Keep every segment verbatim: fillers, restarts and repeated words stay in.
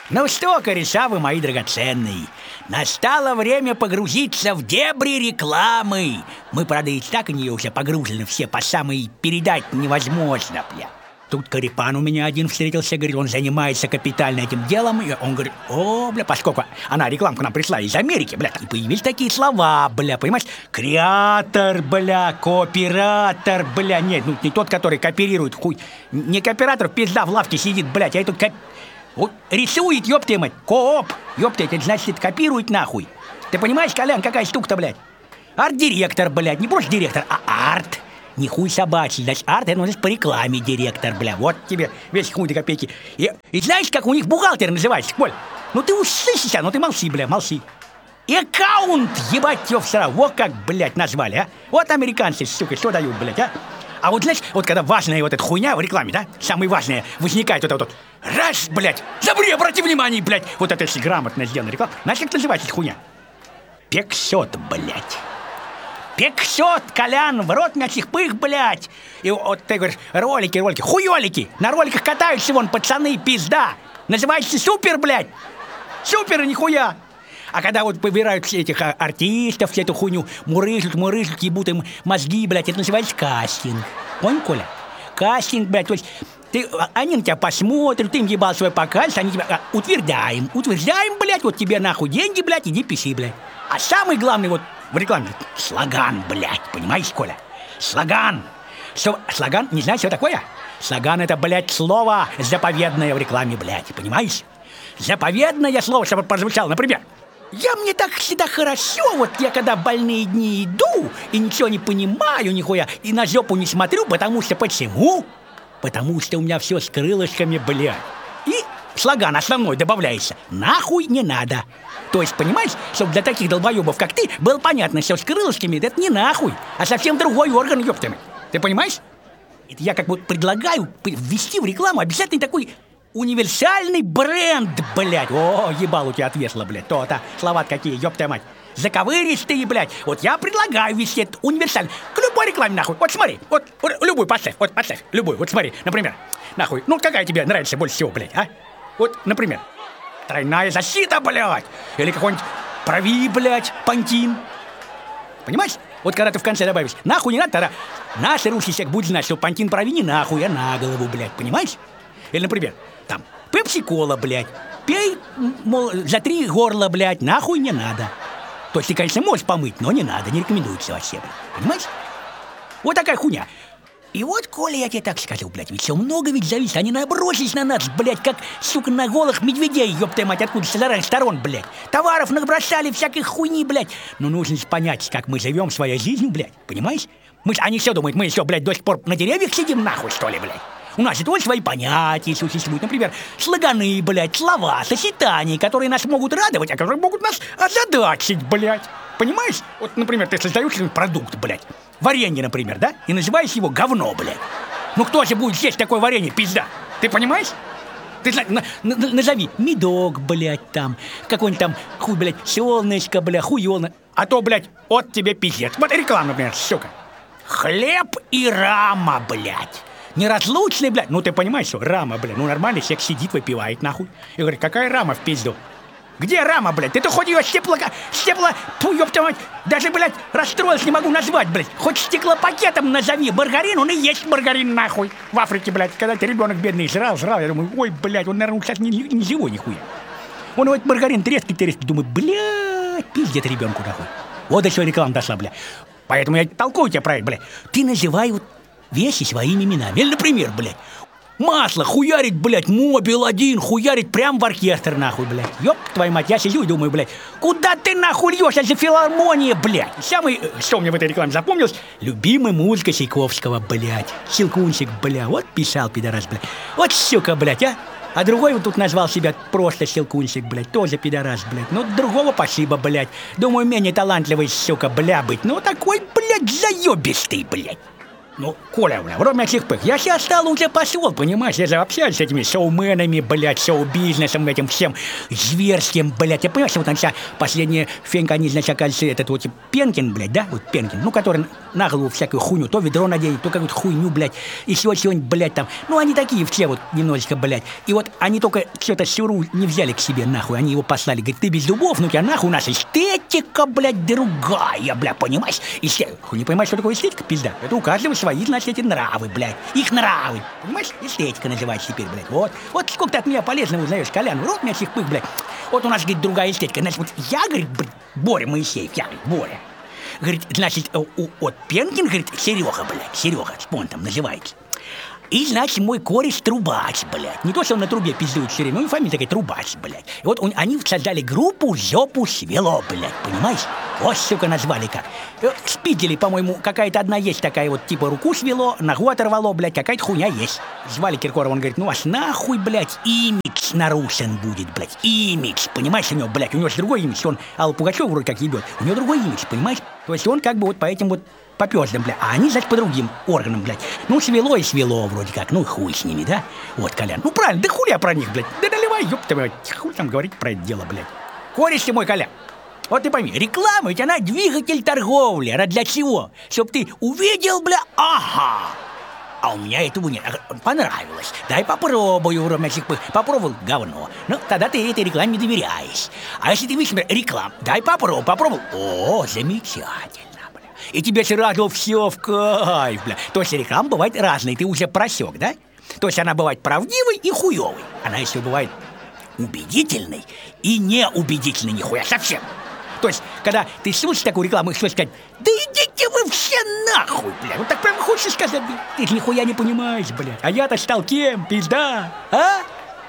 Ну что, кореша вы мои драгоценные, настало время погрузиться в дебри рекламы. Мы, правда, и так в нее уже погружены все по самой передать невозможно, бля. Тут Карипан у меня один встретился, говорит, он занимается капитально этим делом. И он говорит, о, бля, поскольку она рекламку нам прислала из Америки, бля, и появились такие слова, бля, понимаешь? Креатор, бля, кооператор, бля, нет, ну не тот, который кооперирует, хуй. Не кооператор, пизда в лавке сидит, блядь, а этот коп... Вот рисует, ёб твою мать, кооп, ёб твою, это значит копирует нахуй. Ты понимаешь, Колян, какая штука-то, блядь? Арт-директор, блядь, не просто директор, а арт. Не хуй собачий, значит, арт, это значит по рекламе директор, бля. Вот тебе весь хуй до копейки. И, и знаешь, как у них бухгалтер называется, Коль? Ну ты услышь сейчас, ну ты молчи, бля, молчи. Аккаунт, ебать его всера, вот как, блядь, назвали, а? Вот американцы, сука, что дают, блядь, а? А вот, знаешь, вот когда важная вот эта хуйня в рекламе, да? Самое важное, возникает вот это вот, раз, блядь, забри, обрати внимание, блядь. Вот это если грамотно сделана реклама. Знаешь, как называется эта хуйня? Пексет, блядь. Пексет, Колян, в рот на пых, блядь. И вот ты говоришь, ролики, ролики, хуёлики. На роликах катаются вон пацаны, пизда. Называется супер, блядь. Супер, нихуя. А когда вот выбирают все этих артистов, всю эту хуйню, мурыжут, мурыжут, ебут им мозги, блядь, это называется кастинг. Понял, Коля? Кастинг, блядь, то есть ты, они на тебя посмотрят, ты им ебал свой показ, они тебя а, утверждаем, утверждаем, блядь, вот тебе нахуй деньги, блядь, иди пиши, блядь. А самый главный вот в рекламе слоган, блядь, понимаешь, Коля? Слоган. Что, слоган, не знаешь, что такое? Слоган — это, блядь, слово заповедное в рекламе, блядь, понимаешь? Заповедное слово, чтобы прозвучало, например, я мне так всегда хорошо, вот я когда больные дни иду и ничего не понимаю, нихуя, и на жопу не смотрю, потому что почему? Потому что у меня все с крылышками, блядь. И слоган основной добавляется: нахуй не надо. То есть, понимаешь, чтобы для таких долбоебов, как ты, было понятно, что с крылышками это не нахуй, а совсем другой орган, ёптами. Ты понимаешь? Это я как бы предлагаю ввести в рекламу обязательно такой универсальный бренд, блядь. О, ебал у тебя отвесло, блядь. То-то, слова какие, ёб твою мать. Заковыристые, блядь. Вот я предлагаю ввести этот универсальный. К любой рекламе, нахуй. Вот смотри, вот, вот любую поставь, вот поставь, любую. Вот смотри, например, нахуй. Ну, какая тебе нравится больше всего, блядь, а? Вот, например, тройная защита, блядь. Или какой-нибудь прови, блядь, пантин. Понимаешь? Вот когда ты в конце добавишь нахуй не надо, тогда наши русский человек будет знать, что пантин прови не нахуй, а на голову, блядь. Понимаешь? Или, например, там, пепси-кола, блядь, пей, мол, за три горла, блядь, нахуй не надо. То есть ты, конечно, можешь помыть, но не надо, не рекомендуется вообще, блядь. Понимаешь? Вот такая хуйня. И вот, Коля, я тебе так скажу, блядь, ведь все много ведь зависит. Они набросились на нас, блядь, как, сука, на голых медведей, ёб твою мать, откуда с разных сторон, блядь. Товаров набросали, всякой хуйни, блядь. Но нужно понять, как мы живем своей жизнью, блядь, понимаешь? Мы, они все думают, мы еще, блядь, до сих пор на деревьях сидим, нахуй, что ли, блядь? У нас это вот свои понятия существуют. Например, слоганы, блядь, слова, сочетания, которые нас могут радовать, а которые могут нас озадачить, блядь. Понимаешь? Вот, например, ты создаешь продукт, блядь. Варенье, например, да? И называешь его говно, блядь. Ну кто же будет есть такое варенье, пизда? Ты понимаешь? Ты на, на, назови медок, блядь, там, какой-нибудь там, хуй, блядь, солнышко, блядь, хуёно. А то, блядь, вот тебе пиздец. Вот реклама, например, сука. Хлеб и рама, блядь. Неразлучный, блядь. Ну ты понимаешь, что рама, блядь. Ну нормальный человек сидит, выпивает, нахуй. И говорит, какая рама в пизду? Где рама, блядь? Ты-то хоть ее стекло... Стекло... Фу, ёб твою мать. Даже, блядь, расстроился, не могу назвать, блядь. Хоть стеклопакетом назови. Маргарин, он и есть маргарин, нахуй. В Африке, блядь, когда ты ребенок бедный жрал, жрал. Я думаю, ой, блядь, он, наверное, сейчас не, не живой, нихуя. Он вот маргарин трескает, трескает. Думаю, блядь, пиздец ребенку, нахуй. Вот до чего реклама дошла, блядь. Поэтому я толкую тебя про это, блядь. Ты называй вот вещи своими именами. Или, например, блядь, масло хуярит, блядь, мобил один, хуярит прям в оркестр, нахуй, блядь. Ёб твою мать, я сижу и думаю, блядь, куда ты нахуй льёшь, это же филармония, блядь. Самый, что мне в этой рекламе запомнилось, любимая музыка Чайковского, блядь. Щелкунчик, бля, вот писал, пидорас, блядь. Вот сука, блядь, а. А другой вот тут назвал себя просто Щелкунчик, блядь, тоже пидорас, блядь. Ну, другого спасибо, блядь. Думаю, менее талантливый, сука, бля, быть. Ну, такой, блядь, заёбистый, блядь. Ну, Коля, бля, вроде этих пых. Я сейчас стал уже посол, понимаешь? Я же общаюсь с этими шоуменами, блядь, шоу-бизнесом, этим всем зверским, блядь. Я понимаю, что вот он сейчас, последняя фенька, они, значит, оказывается, этот вот Пенкин, блядь, да? Вот Пенкин, ну, который на голову всякую хуйню, то ведро наденет, то какую-то хуйню, блядь, и сегодня, блядь, там. Ну, они такие все вот немножечко, блядь. И вот они только что-то Сюру не взяли к себе, нахуй. Они его послали, говорит, ты без зубов, ну, тебя нахуй, у нас эстетика, блядь, другая, блядь, понимаешь? Эстетика. Хуй не понимаешь, что такое эстетика, пизда? Это у каждого свои, значит, эти нравы, блядь. Их нравы. Понимаешь? Эстетика называется теперь, блядь. Вот. Вот сколько ты от меня полезного узнаешь, Колян. Рот меня всех пых, блядь. Вот у нас, говорит, другая эстетика. Значит, вот я, говорит, блядь, Боря Моисеев, я, говорит, Боря. Говорит, значит, у, вот Пенкин, говорит, Серега, блядь. Серега, он там называется. И, значит, мой кореш Трубач, блядь. Не то, что он на трубе пиздует все время, но и фамилия такая Трубач, блядь. И вот он, они создали группу «Жопу свело», блядь, понимаешь? Вот, сука, назвали как. Спидели, по-моему, какая-то одна есть такая вот, типа, руку свело, ногу оторвало, блядь, какая-то хуйня есть. Звали Киркорова, он говорит, ну аж нахуй, блядь, имидж нарушен будет, блядь, имидж, понимаешь, у него, блядь, у него же другой имидж, он Аллу Пугачеву вроде как ебет, у него другой имидж, понимаешь? То есть он как бы вот по этим вот по пёздам, бля, а они, значит, по другим органам, блядь. Ну, свело и свело вроде как, ну, хуй с ними, да? Вот, Колян, ну, правильно, да хули я про них, блядь, да наливай, ёпта, блядь, хуй там говорить про это дело, блядь. Кореш ты мой, Колян, вот ты пойми, реклама ведь она двигатель торговли, а для чего? Чтоб ты увидел, бля, ага, а у меня этого нет, понравилось, дай попробую, вроде этих пых, попробовал, говно, ну, тогда ты этой рекламе не доверяешь. А если ты видишь, например, рекламу, дай попробовал, попробовал, о, замечательно. И тебе сразу все в кайф, бля. То есть реклама бывает разной, ты уже просек, да? То есть она бывает правдивой и хуевой. Она еще бывает убедительной и неубедительной нихуя совсем. То есть, когда ты слушаешь такую рекламу, хочешь сказать, да идите вы все нахуй, бля. Вот так прям хочешь сказать, бля. Ты ж нихуя не понимаешь, бля. А я-то стал кем, пизда, а?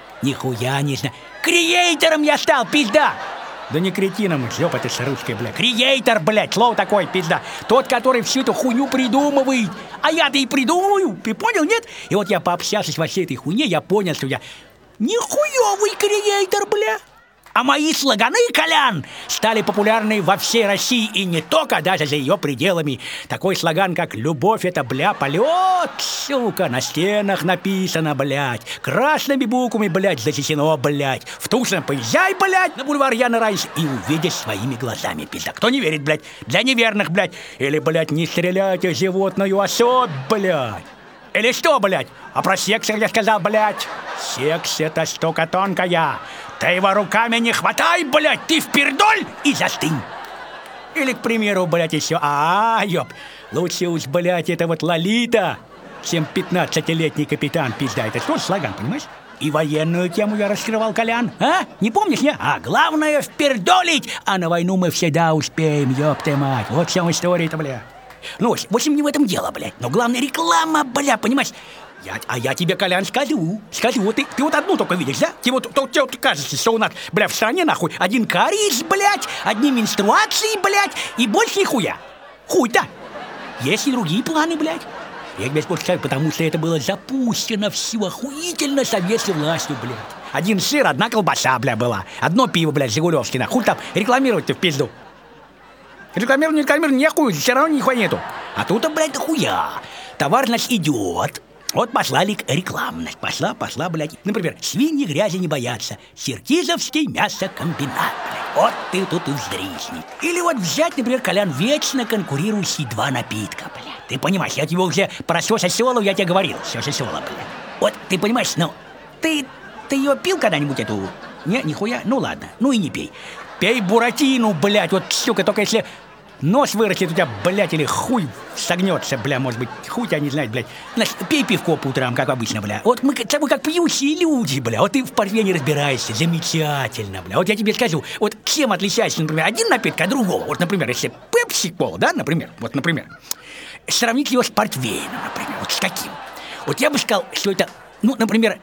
Нихуя не знаю. Креатором я стал, пизда. Да не кретином, жопа ты с ручкой, бля. Креатор, блядь, слово такое, пизда. Тот, который всю эту хуйню придумывает. А я-то и придумываю, ты понял, нет? И вот я пообщавшись во всей этой хуйне, я понял, что я нихуевый креатор, бля. А мои слоганы, Колян, стали популярны во всей России и не только, даже за ее пределами. Такой слоган, как «Любовь — это, бля, полет», сука, на стенах написано, блядь. Красными буквами, блядь, зачтено, блядь. В Туcson поезжай, блядь, на бульвар Яна Райс и увидишь своими глазами, пизда. Кто не верит, блядь? Для неверных, блядь. Или, блядь, не стреляйте животную особь, блядь. Или что, блядь? А про секс я сказал, блядь. Секс — это штука тонкая. Ты его руками не хватай, блядь, ты впердоль и застынь. Или, к примеру, блядь, еще, а, ёб, лучше уж, блядь, это вот Лолита, чем пятнадцатилетний капитан, пизда. Это тоже слоган, понимаешь? И военную тему я раскрывал, Колян, а? Не помнишь, не? А главное впердолить, а на войну мы всегда успеем, ёб ты мать. Вот в чем история-то, бля. Ну, в общем, не в этом дело, блядь. Но главное реклама, бля, понимаешь? Я, а я тебе, Колян, скажу, скажу, вот ты, ты вот одну только видишь, да? Тебе вот, то, тебе вот кажется, что у нас, бля, в стране, нахуй, один кариес, блядь, одни менструации, блядь, и больше нихуя. Хуй-то. Есть и другие планы, блядь. Я тебе скажу, потому что это было запущено все охуительно советской властью, блядь. Один сыр, одна колбаса, бля, была. Одно пиво, блядь, Жигулевский, нахуй там рекламировать-то в пизду. Рекламировать, не рекламировать, нихуя, все равно нихуя нету. А тут-то, блядь, хуя. Товар, значит, идет. Вот пошла реклама, значит, пошла, пошла, блядь. Например, свиньи грязи не боятся. Сиркизовский мясокомбинат, блядь. Вот ты тут и вздрисни. Или вот взять, например, Колян, вечно конкурирующие два напитка, блядь. Ты понимаешь, я тебе уже про Сёса Сёлу я тебе говорил. Сёса Сёла, блядь. Вот, ты понимаешь, ну, ты, ты ее пил когда-нибудь эту? Не, нихуя? Ну ладно, ну и не пей. Пей буратину, блядь, вот, сука, только если нос вырастет у тебя, блядь, или хуй согнется, бля, может быть, хуй тебя не знает, блядь. Значит, пей пивко по утрам, как обычно, бля. Вот мы с тобой как пьющие люди, бля. Вот ты в парфе не разбираешься, замечательно, бля. Вот я тебе скажу, вот чем отличается, например, один напиток от другого. Вот, например, если пепси-кола, да, например, вот, например, сравнить его с портвейном, например, вот с каким. Вот я бы сказал, что это, ну, например,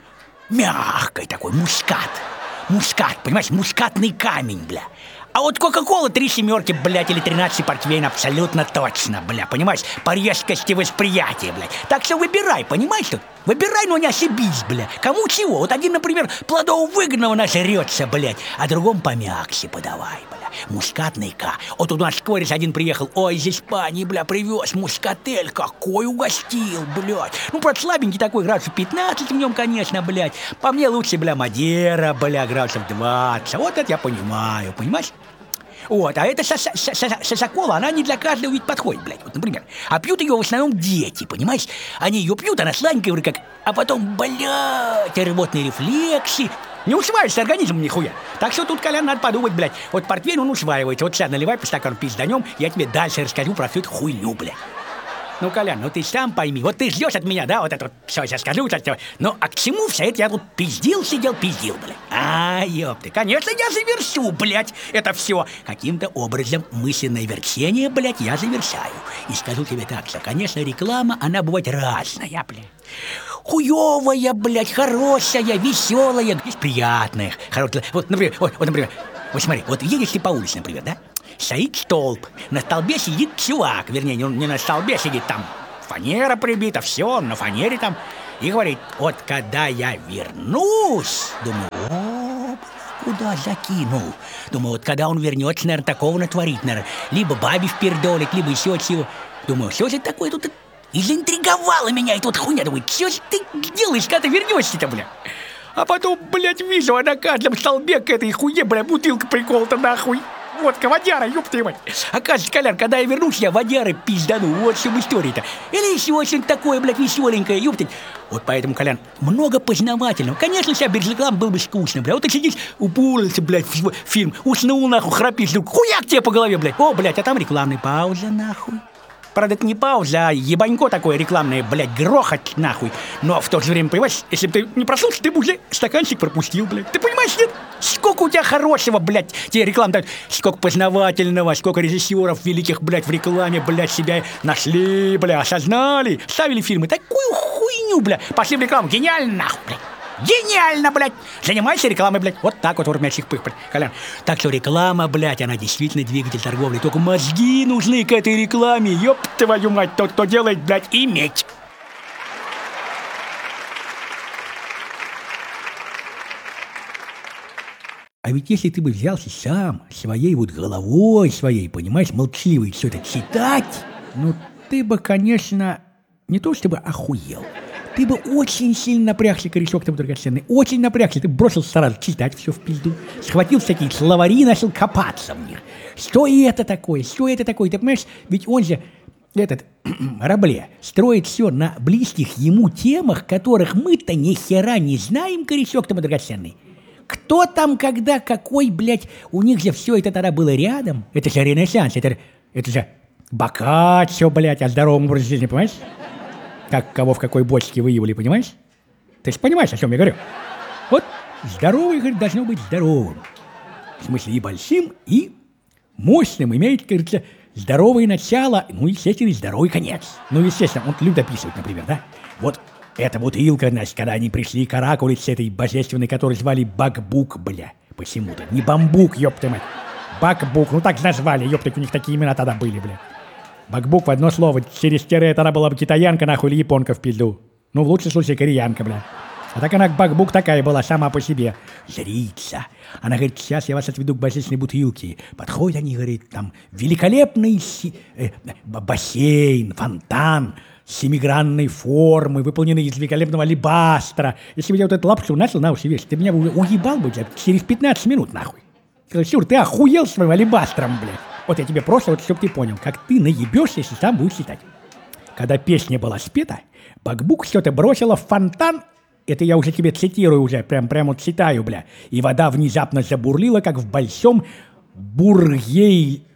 мягкий такой мускат. Мускат, понимаешь, мускатный камень, бля. А вот Кока-Кола три семерки, блядь, или тринадцать портвейн абсолютно точно, бля, понимаешь? По резкости восприятия, блядь. Так что выбирай, понимаешь тут? Выбирай, но не ошибись, бля. Кому чего? Вот один, например, плодово выгнанного нажрется, блядь, а другому помягче подавай, бля. Мускатный ка. Вот у нас кореш один приехал, ой, из Испании, бля, привез мускатель, какой угостил, блядь. Ну, правда, слабенький такой, градусов пятнадцать в нем, конечно, блядь. По мне лучше, бля, Мадера, бля, градусов двадцать. Вот это я понимаю, понимаешь? Вот, а эта шашакола, она не для каждого ведь подходит, блядь, вот, например. А пьют ее в основном дети, понимаешь? Они ее пьют, она сладенькая, вроде как, а потом, блядь, рвотные рефлексы. Не усваивается организм нихуя. Так что тут, Колян, надо подумать, блядь. Вот портвейн, он усваивается. Вот сейчас наливай по стакану пизданем, я тебе дальше расскажу про всю эту хуйню, блядь. Ну, Колян, ну ты сам пойми. Вот ты ждешь от меня, да, вот это вот, все, сейчас скажу, сейчас, все. Ну, а к чему все это я тут пиздил, сидел, пиздил, блядь? А, ёпты, конечно, я завершу, блядь, это все. Каким-то образом мысленное верчение, блядь, я завершаю. И скажу тебе так, что, конечно, реклама, она бывает разная, блядь. Хуёвая, блядь, хорошая, веселая, приятная, хорошая. Вот, например, вот, вот, например, вот смотри, вот едешь ты по улице, например, да? Стоит столб, на столбе сидит чувак, вернее, не, не на столбе сидит, там фанера прибита, все, на фанере там, и говорит, вот когда я вернусь, думаю, о, куда закинул? Думаю, вот когда он вернется, наверное, такого натворит, наверное, либо бабе впердолит, либо еще чего. Думаю, что же это такое тут? И заинтриговала меня эта вот хуйня. Думаю, что ж ты делаешь, когда ты вернешься-то, бля? А потом, блядь, вижу, а на каждом столбе к этой хуйне, бля, бутылка приколота нахуй. Водка, водяра, ёб твою мать. Оказывается, Колян, когда я вернусь, я водяры пиздану. Вот в чем история-то. Или еще что-нибудь такое, блядь, веселенькое, ёптать. Вот поэтому, Колян, много познавательного. Конечно, себя без рекламы было бы скучно, блядь. Вот ты сидишь, упорился, блядь, в фильм, уснул, нахуй, храпишь, вдруг хуяк тебе по голове, блядь. О, блядь, а там рекламная пауза, нахуй. Правда, это не пауза, а ебанько такое рекламное, блядь, грохот, нахуй. Но в то же время, понимаешь, если бы ты не проснулся, ты бы уже стаканчик пропустил, блядь. Ты понимаешь, нет? Сколько у тебя хорошего, блядь, тебе реклам дают. Сколько познавательного, сколько режиссеров великих, блядь, в рекламе, блядь, себя нашли, блядь, осознали. Ставили фильмы. Такую хуйню, блядь. Пошли в рекламу. Гениально, нахуй, блядь. Гениально, блядь! Занимайся рекламой, блядь. Вот так вот, урмячих пых, блядь, Колян. Так что реклама, блядь, она действительно двигатель торговли. Только мозги нужны к этой рекламе. Ёб твою мать, тот, кто делает, блядь, иметь. А ведь если ты бы взялся сам, своей вот головой своей, понимаешь, молчаливой все это читать, ну, ты бы, конечно, не то чтобы охуел, ты бы очень сильно напрягся, корешок там драгоценный, очень напрягся, ты бросился сразу читать все в пизду, схватил всякие словари и начал копаться в них. Что это такое, что это такое, ты понимаешь, ведь он же, этот, Рабле, строит все на близких ему темах, которых мы-то ни хера не знаем, корешок там драгоценный. Кто там, когда, какой, блядь, у них же все это тогда было рядом. Это же Ренессанс, это, это же Боккаччо, блядь, о здоровом образе жизни, понимаешь? Как кого в какой бочке выявили, понимаешь? Ты же понимаешь, о чем я говорю? Вот здоровый, говорит, должно быть здоровым. В смысле и большим, и мощным. Имеет, говорится, здоровое начало, ну, естественно, и здоровый конец. Ну, естественно, он любит описывать, например, да? Вот эта бутылка, значит, когда они пришли каракулить с этой божественной, которую звали Бакбук, бля, почему-то. Не Бамбук, ёпта мать. Бакбук, ну так назвали, ёпта, у них такие имена тогда были, бля. Бакбук в одно слово, через тире тогда была бы китаянка, нахуй, или японка в пизду. Ну, в лучшем случае, кореянка, бля. А так она Бакбук такая была, сама по себе. Зрится. Она говорит, сейчас я вас отведу к божественной бутылке. Подходят они, говорит, там великолепный си... э, бассейн, фонтан, семигранной формы, выполненный из великолепного алебастра. Если бы я вот эту лапшу начал на уши вешать, ты меня бы уебал бы, блядь, через пятнадцать минут, нахуй. Сюр, ты охуел своим алебастром, блядь. Вот я тебе просто, вот чтоб ты понял, как ты наебешься, если сам будешь читать. Когда песня была спета, Бакбук все это бросила в фонтан. Это я уже тебе цитирую, уже прям, прям вот читаю, бля. И вода внезапно забурлила, как в большом бургей...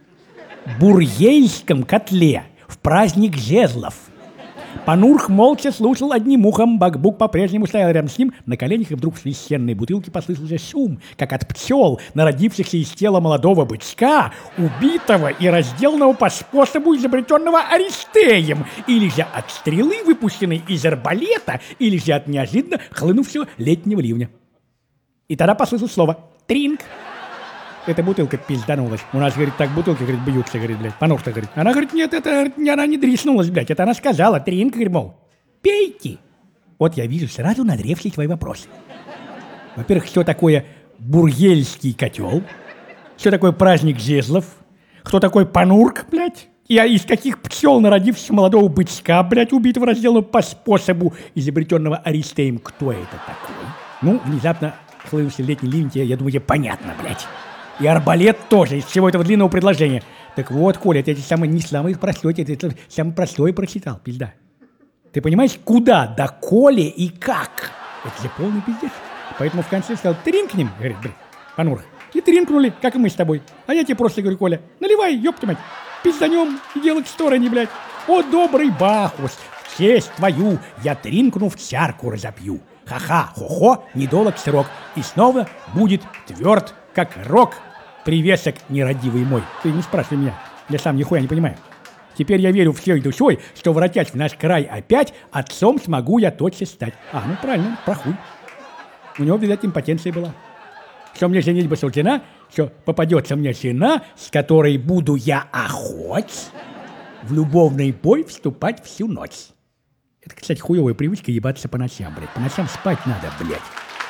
бургейском котле в праздник жезлов. Панурх молча слушал одним ухом, Бакбук по-прежнему стоял рядом с ним на коленях, и вдруг в священной бутылке послышался шум, как от пчел, народившихся из тела молодого бычка, убитого и разделанного по способу, изобретенного Аристеем, или же от стрелы, выпущенной из арбалета, или же от неожиданно хлынувшего летнего ливня. И тогда послышалось слово «тринг». Эта бутылка пизданулась. У нас, говорит, так бутылки, говорит, бьются, говорит, блядь. Панух-то, говорит. Она говорит, нет, это, она не дриснулась, блядь. Это она сказала, тринг, говорит, мол, пейте. Вот я вижу сразу назревшие твои вопросы. Во-первых, что такое бургельский котел? Что такое праздник жезлов? Кто такой Панурк, блядь? И из каких пчел народившегося молодого бычка, блядь, убитого разделанного по способу, изобретенного Аристеем? Кто это такой? Ну, внезапно хлынувший летний ливень, я думаю, тебе понятно, блядь. И арбалет тоже, из всего этого длинного предложения. Так вот, Коля, это самое не самое простое, это, это самое простое прочитал, пизда. Ты понимаешь, куда, до Коли и как? Это же полный пиздец. Поэтому в конце сказал, тринкнем, говорит, блядь, Панур. И тринкнули, как и мы с тобой. А я тебе просто говорю, Коля, наливай, ёпта мать, пизданем и делай в стороне, блядь. О, добрый Бахус, в честь твою я тринкну в чарку разопью. Ха-ха, хо-хо, недолг срок. И снова будет тверд, как рог. Привесок нерадивый мой. Ты не спрашивай меня, я сам нихуя не понимаю. Теперь я верю всей душой, что, воротясь в наш край опять, отцом смогу я тотчас стать. А, ну правильно, прохуй. У него, видать, импотенция была. Что мне женитьба суждена, что попадется мне жена, с которой буду я охоть, в любовный бой вступать всю ночь. Это, кстати, хуевая привычка ебаться по ночам, блядь. По ночам спать надо, блядь.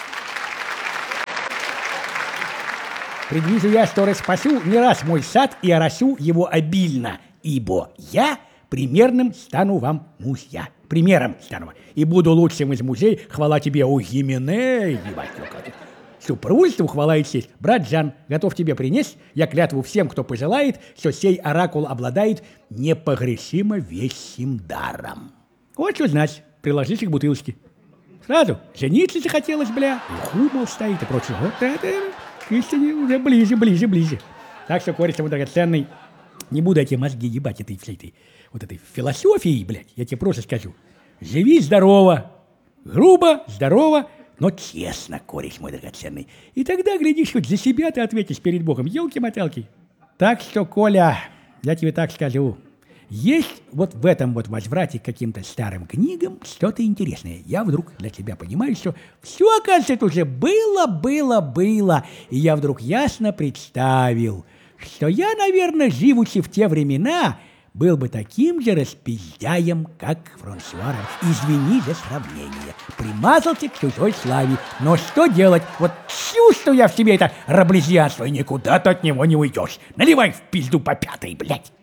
Предвижу я, что распасу не раз мой сад и оросю его обильно, ибо я примерным стану вам мужья. Примером стану. И буду лучшим из мужей, хвала тебе, о Гименей, ебать, супружеству хвала и честь. Брат Жан, готов тебе принести, я клятву всем, кто пожелает, что сей оракул обладает непогрешимо вещим даром. Вот что значит, приложись к бутылочке. Сразу жениться захотелось, бля, и хумол стоит и прочее. Вот это к истине уже ближе, ближе, ближе. Так что, Кореш, мой драгоценный, не буду я тебе мозги ебать этой всей этой, вот этой философией, блядь, я тебе просто скажу. Живи здорово, грубо, здорово, но честно, Кореш мой драгоценный. И тогда, глядишь, хоть за себя ты ответишь перед Богом. Елки-моталки. Так что, Коля, я тебе так скажу. Есть вот в этом вот возврате к каким-то старым книгам что-то интересное. Я вдруг для себя понимаю, что все, оказывается, уже было, было, было. И я вдруг ясно представил, что я, наверное, живучи в те времена, был бы таким же распиздяем, как Франсуа. Извини за сравнение. Примазался к чужой славе. Но что делать? Вот чувствую я в себе это раблезианство, и никуда ты от него не уйдешь. Наливай в пизду по пятой, блядь.